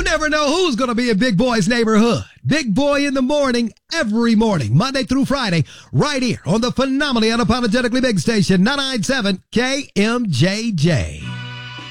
never know who's going to be in Big Boy's neighborhood. Big Boy in the morning, every morning, Monday through Friday, right here on the phenomenally unapologetically big station, 997 KMJJ.